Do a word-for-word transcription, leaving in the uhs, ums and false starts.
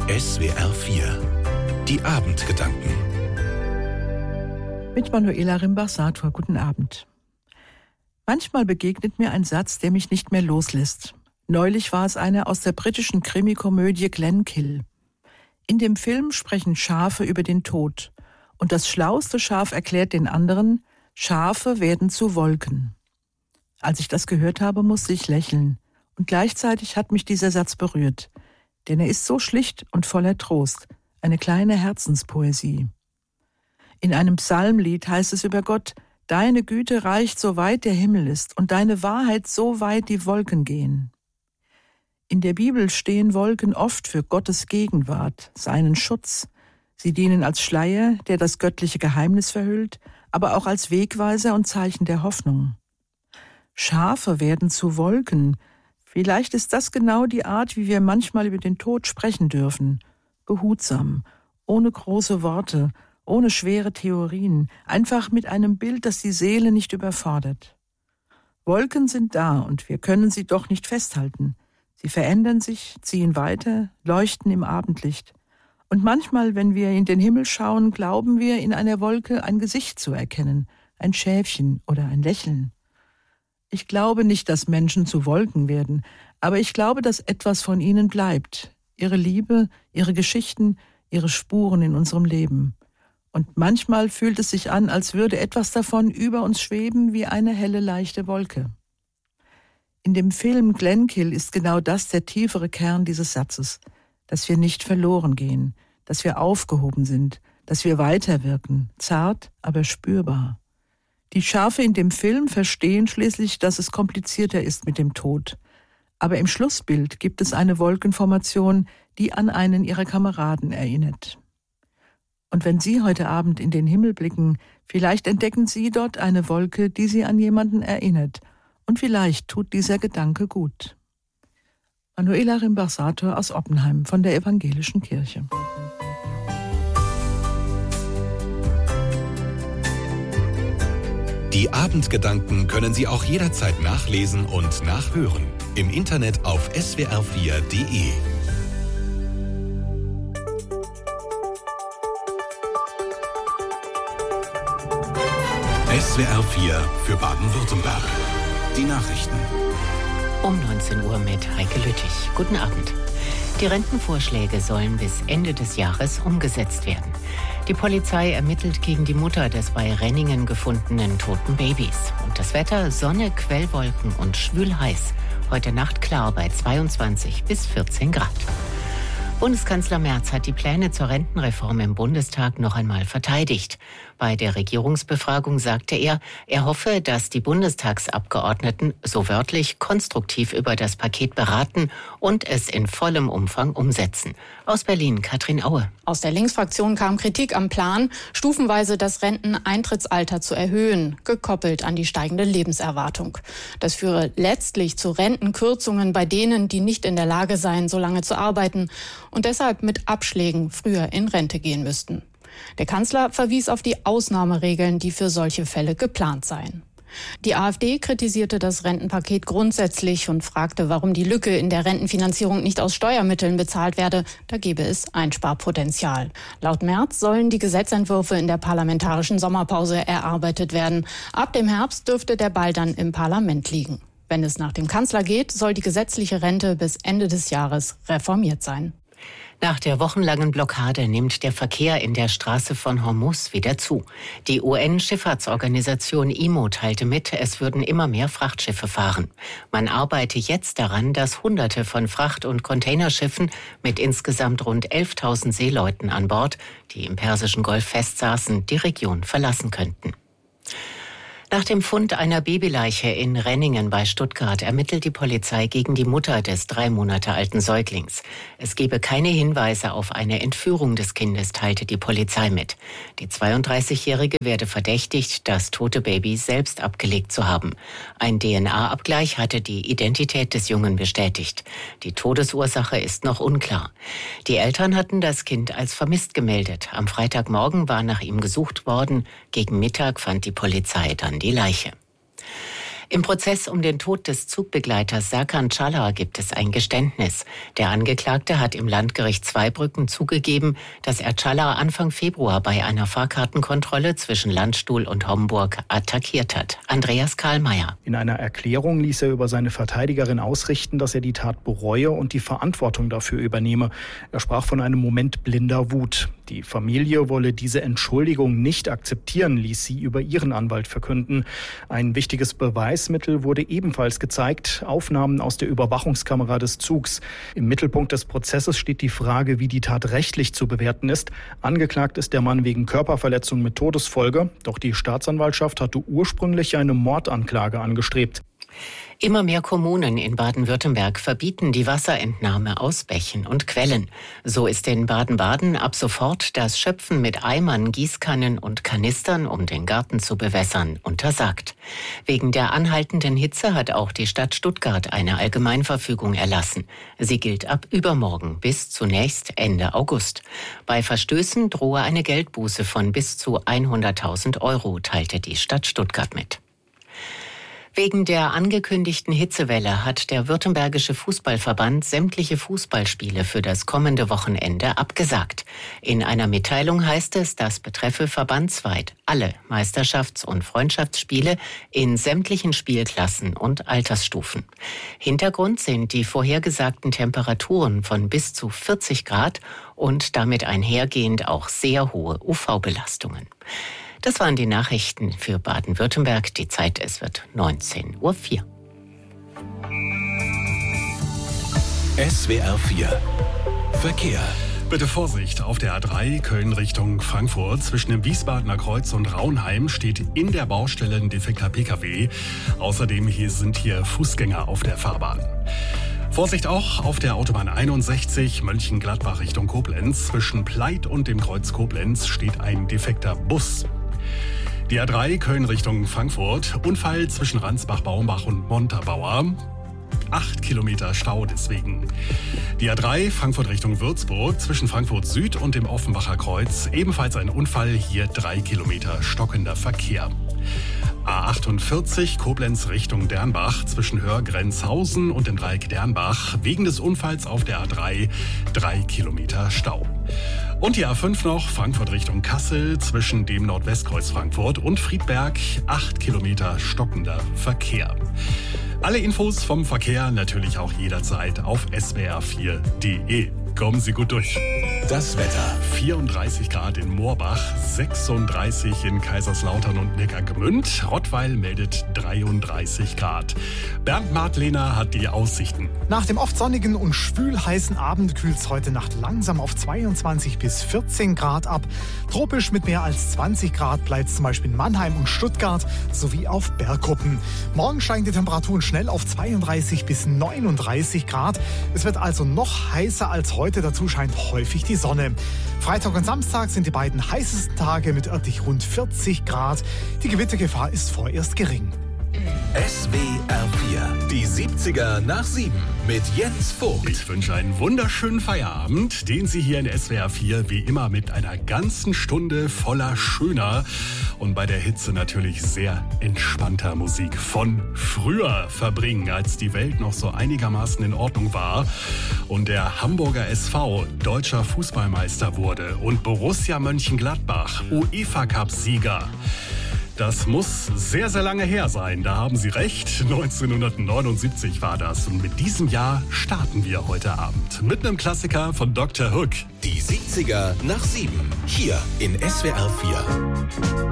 S W R vier. Die Abendgedanken. Mit Manuela Rimbach-Sator, guten Abend. Manchmal begegnet mir ein Satz, der mich nicht mehr loslässt. Neulich war es einer aus der britischen Krimikomödie Glenkill. In dem Film sprechen Schafe über den Tod. Und das schlauste Schaf erklärt den anderen, Schafe werden zu Wolken. Als ich das gehört habe, musste ich lächeln. Und gleichzeitig hat mich dieser Satz berührt. Denn er ist so schlicht und voller Trost. Eine kleine Herzenspoesie. In einem Psalmlied heißt es über Gott, deine Güte reicht so weit der Himmel ist und deine Wahrheit so weit die Wolken gehen. In der Bibel stehen Wolken oft für Gottes Gegenwart, seinen Schutz. Sie dienen als Schleier, der das göttliche Geheimnis verhüllt, aber auch als Wegweiser und Zeichen der Hoffnung. Schafe werden zu Wolken. Vielleicht ist das genau die Art, wie wir manchmal über den Tod sprechen dürfen. Behutsam, ohne große Worte, ohne schwere Theorien, einfach mit einem Bild, das die Seele nicht überfordert. Wolken sind da und wir können sie doch nicht festhalten. Sie verändern sich, ziehen weiter, leuchten im Abendlicht. Und manchmal, wenn wir in den Himmel schauen, glauben wir, in einer Wolke ein Gesicht zu erkennen, ein Schäfchen oder ein Lächeln. Ich glaube nicht, dass Menschen zu Wolken werden, aber ich glaube, dass etwas von ihnen bleibt. Ihre Liebe, ihre Geschichten, ihre Spuren in unserem Leben. Und manchmal fühlt es sich an, als würde etwas davon über uns schweben wie eine helle, leichte Wolke. In dem Film Glenkill ist genau das der tiefere Kern dieses Satzes, dass wir nicht verloren gehen, dass wir aufgehoben sind, dass wir weiterwirken, zart, aber spürbar. Die Schafe in dem Film verstehen schließlich, dass es komplizierter ist mit dem Tod. Aber im Schlussbild gibt es eine Wolkenformation, die an einen ihrer Kameraden erinnert. Und wenn Sie heute Abend in den Himmel blicken, vielleicht entdecken Sie dort eine Wolke, die Sie an jemanden erinnert. Und vielleicht tut dieser Gedanke gut. Manuela Rimbach-Sator aus Oppenheim von der Evangelischen Kirche. Die Abendgedanken können Sie auch jederzeit nachlesen und nachhören. Im Internet auf S W R vier punkt de. S W R vier für Baden-Württemberg. Die Nachrichten. Um neunzehn Uhr mit Heike Lüttich. Guten Abend. Die Rentenvorschläge sollen bis Ende des Jahres umgesetzt werden. Die Polizei ermittelt gegen die Mutter des bei Renningen gefundenen toten Babys. Und das Wetter: Sonne, Quellwolken und schwül heiß. Heute Nacht klar bei zweiundzwanzig bis vierzehn Grad. Bundeskanzler Merz hat die Pläne zur Rentenreform im Bundestag noch einmal verteidigt. Bei der Regierungsbefragung sagte er, er hoffe, dass die Bundestagsabgeordneten so wörtlich konstruktiv über das Paket beraten und es in vollem Umfang umsetzen. Aus Berlin, Katrin Aue. Aus der Linksfraktion kam Kritik am Plan, stufenweise das Renteneintrittsalter zu erhöhen, gekoppelt an die steigende Lebenserwartung. Das führe letztlich zu Rentenkürzungen bei denen, die nicht in der Lage seien, so lange zu arbeiten und deshalb mit Abschlägen früher in Rente gehen müssten. Der Kanzler verwies auf die Ausnahmeregeln, die für solche Fälle geplant seien. Die AfD kritisierte das Rentenpaket grundsätzlich und fragte, warum die Lücke in der Rentenfinanzierung nicht aus Steuermitteln bezahlt werde. Da gebe es Einsparpotenzial. Laut Merz sollen die Gesetzentwürfe in der parlamentarischen Sommerpause erarbeitet werden. Ab dem Herbst dürfte der Ball dann im Parlament liegen. Wenn es nach dem Kanzler geht, soll die gesetzliche Rente bis Ende des Jahres reformiert sein. Nach der wochenlangen Blockade nimmt der Verkehr in der Straße von Hormuz wieder zu. Die U N-Schifffahrtsorganisation I M O teilte mit, es würden immer mehr Frachtschiffe fahren. Man arbeite jetzt daran, dass Hunderte von Fracht- und Containerschiffen mit insgesamt rund elftausend Seeleuten an Bord, die im Persischen Golf festsaßen, die Region verlassen könnten. Nach dem Fund einer Babyleiche in Renningen bei Stuttgart ermittelt die Polizei gegen die Mutter des drei Monate alten Säuglings. Es gebe keine Hinweise auf eine Entführung des Kindes, teilte die Polizei mit. Die zweiunddreißigjährige werde verdächtigt, das tote Baby selbst abgelegt zu haben. Ein D N A-Abgleich hatte die Identität des Jungen bestätigt. Die Todesursache ist noch unklar. Die Eltern hatten das Kind als vermisst gemeldet. Am Freitagmorgen war nach ihm gesucht worden. Gegen Mittag fand die Polizei dann die Leiche. Im Prozess um den Tod des Zugbegleiters Serkan Çalar gibt es ein Geständnis. Der Angeklagte hat im Landgericht Zweibrücken zugegeben, dass er Çalar Anfang Februar bei einer Fahrkartenkontrolle zwischen Landstuhl und Homburg attackiert hat. Andreas Karlmeier. In einer Erklärung ließ er über seine Verteidigerin ausrichten, dass er die Tat bereue und die Verantwortung dafür übernehme. Er sprach von einem Moment blinder Wut. Die Familie wolle diese Entschuldigung nicht akzeptieren, ließ sie über ihren Anwalt verkünden. Ein wichtiges Beweismittel wurde ebenfalls gezeigt, Aufnahmen aus der Überwachungskamera des Zugs. Im Mittelpunkt des Prozesses steht die Frage, wie die Tat rechtlich zu bewerten ist. Angeklagt ist der Mann wegen Körperverletzung mit Todesfolge, doch die Staatsanwaltschaft hatte ursprünglich eine Mordanklage angestrebt. Immer mehr Kommunen in Baden-Württemberg verbieten die Wasserentnahme aus Bächen und Quellen. So ist in Baden-Baden ab sofort das Schöpfen mit Eimern, Gießkannen und Kanistern, um den Garten zu bewässern, untersagt. Wegen der anhaltenden Hitze hat auch die Stadt Stuttgart eine Allgemeinverfügung erlassen. Sie gilt ab übermorgen bis zunächst Ende August. Bei Verstößen drohe eine Geldbuße von bis zu hunderttausend Euro, teilte die Stadt Stuttgart mit. Wegen der angekündigten Hitzewelle hat der Württembergische Fußballverband sämtliche Fußballspiele für das kommende Wochenende abgesagt. In einer Mitteilung heißt es, das betreffe verbandsweit alle Meisterschafts- und Freundschaftsspiele in sämtlichen Spielklassen und Altersstufen. Hintergrund sind die vorhergesagten Temperaturen von bis zu vierzig Grad und damit einhergehend auch sehr hohe U V-Belastungen. Das waren die Nachrichten für Baden-Württemberg. Die Zeit, es wird neunzehn Uhr vier. S W R vier Verkehr. Bitte Vorsicht, auf der A drei Köln Richtung Frankfurt. Zwischen dem Wiesbadener Kreuz und Raunheim steht in der Baustelle ein defekter Pkw. Außerdem hier sind hier Fußgänger auf der Fahrbahn. Vorsicht auch auf der Autobahn einundsechzig Mönchengladbach Richtung Koblenz. Zwischen Pleit und dem Kreuz Koblenz steht ein defekter Bus. Die A drei Köln Richtung Frankfurt. Unfall zwischen Ransbach-Baumbach und Montabaur. Acht Kilometer Stau deswegen. Die A drei Frankfurt Richtung Würzburg zwischen Frankfurt Süd und dem Offenbacher Kreuz. Ebenfalls ein Unfall, hier drei Kilometer stockender Verkehr. A achtundvierzig Koblenz Richtung Dernbach zwischen Hörgrenzhausen und dem Dreieck Dernbach. Wegen des Unfalls auf der A drei drei Kilometer Stau. Und die A fünf noch, Frankfurt Richtung Kassel zwischen dem Nordwestkreuz Frankfurt und Friedberg. acht Kilometer stockender Verkehr. Alle Infos vom Verkehr natürlich auch jederzeit auf S W R vier Punkt de. Kommen Sie gut durch. Das Wetter. vierunddreißig Grad in Moorbach, sechsunddreißig in Kaiserslautern und Neckargemünd. Rottweil meldet dreiunddreißig Grad. Bernd Martlehner hat die Aussichten. Nach dem oft sonnigen und schwül-heißen Abend kühlt es heute Nacht langsam auf zweiundzwanzig bis vierzehn Grad ab. Tropisch mit mehr als zwanzig Grad bleibt es zum Beispiel in Mannheim und Stuttgart sowie auf Bergkuppen. Morgen steigen die Temperaturen schnell auf zweiunddreißig bis neununddreißig Grad. Es wird also noch heißer als heute. Dazu scheint häufig die Sonne. Freitag und Samstag sind die beiden heißesten Tage mit örtlich rund vierzig Grad. Die Gewittergefahr ist vorerst gering. S W R vier, die siebziger nach sieben mit Jens Vogt. Ich wünsche einen wunderschönen Feierabend, den Sie hier in S W R vier wie immer mit einer ganzen Stunde voller schöner und bei der Hitze natürlich sehr entspannter Musik von früher verbringen, als die Welt noch so einigermaßen in Ordnung war und der Hamburger S V deutscher Fußballmeister wurde und Borussia Mönchengladbach UEFA-Cup-Sieger. Das muss sehr, sehr lange her sein. Da haben Sie recht. neunzehnhundertneunundsiebzig war das. Und mit diesem Jahr starten wir heute Abend mit einem Klassiker von Doktor Hook. Die siebziger nach sieben. Hier in S W R vier.